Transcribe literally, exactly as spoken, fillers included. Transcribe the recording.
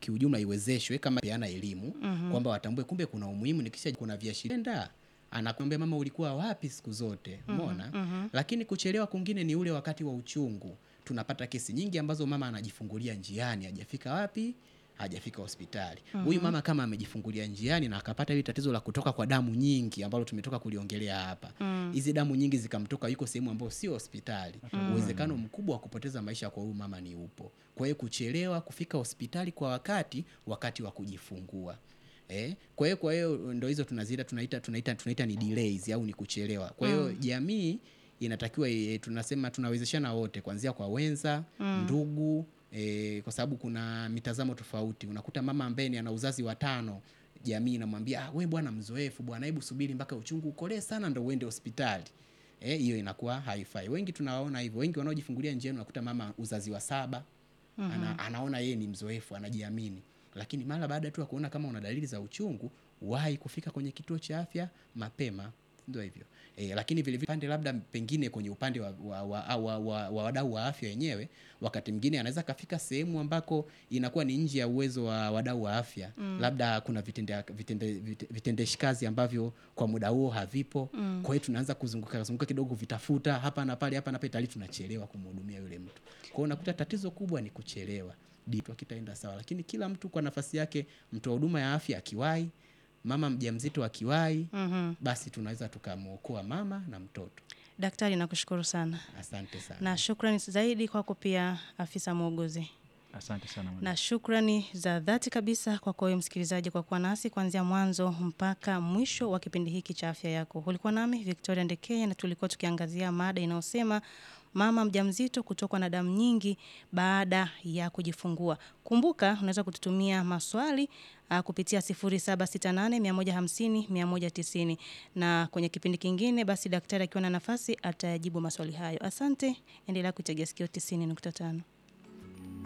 kiujumla iwezeshwe kama peana elimu Mhm. kwamba watambue kumbe kuna umuhimu nikisha kuna viashiria anakuambia mama ulikuwa wapi siku zote, umeona? Mhm. Lakini kuchelewa kwingine ni ule wakati wa uchungu. Tunapata kesi nyingi ambazo mama anajifungulia njiani, hajafika wapi? Hajafika hospitali. Huyu Mhm. mama kama amejifungulia njiani na akapata hili tatizo la kutoka kwa damu nyingi ambalo tumetoka kuliongelea hapa. Mm. Hizi damu nyingi zikamtoka yuko sehemu ambayo sio hospitali. Mm. Uwezekano mkubwa wa kupoteza maisha kwa huyu mama ni upo. Kwa hiyo kuchelewa kufika hospitali kwa wakati wakati wa kujifungua. Eh, kwa hiyo kwa hiyo ndio hizo tunazita tunaita tunaita tunaita ni delays au ni kuchelewa. Kwa hiyo Mm. jamii inatakiwa e, tunasema tunawezeshana wote kuanzia kwa wenza, Mm. ndugu, e, kwa sababu kuna mitazamo tofauti. Unakuta mama ambaye ni ana uzazi wa tano, jamii inamwambia ah, wewe bwana mzoefu bwana, hebu subiri mpaka uchungu ukolee sana ndio uende hospitali. Eh, hiyo inakuwa haifai. Wengi tunawaona hivyo. Wengi wanaojifungulia njiani unakuta mama uzazi wa saba, Mhm. ana, anaona yeye ni mzoefu, anajiamini. Lakini mara baada tu ya kuona kama una dalili za uchungu, wahi kufika kwenye kituo cha afya mapema. Ndio hivyo. E, lakini vile vile pande labda pengine kwenye upande wa wa wa, wa, wa, wa wadau wa afya wenyewe, wakati mwingine anaweza kafika sehemu ambako inakuwa ni nje ya uwezo wa wadau wa afya. Mm. Labda kuna vitende vitende vitendeshi kazi ambavyo kwa muda huo havipo. Mm. Kwa hiyo tunaanza kuzunguka kuzunguka kidogo vitafuta hapa na pale hapa na pale, tayari tunachelewa kumhudumia yule mtu. Kwa hiyo unakuta tatizo kubwa ni kuchelewa. Ditu kitaenda sawa, lakini kila mtu kwa nafasi yake, mtu wa huduma ya afya akiwahi, mama mjamzito akiwahi, Mhm. basi tunaweza tukamuokoa mama na mtoto. Daktari, nakushukuru sana. Asante sana. Na shukrani zaidi kwako pia afisa muuguzi. Asante sana mwalimu. Na shukrani za dhati kabisa kwa kwa msikilizaji kwa kuwa nasi kuanzia mwanzo mpaka mwisho wa kipindi hiki cha afya yako. Ulikuwa nami Victoria Ndekeye na tulikuwa tukiangazia mada inayosema mama mjamzito kutokwa na damu nyingi baada ya kujifungua. Kumbuka unaweza kututumia maswali uh, kupitia sifuri saba sita nane mia moja hamsini mia moja tisini, na kwenye kipindi kingine basi daktari akiwa na nafasi atajibu maswali hayo. Asante, endelea kutegea sikio tisini nukta tano.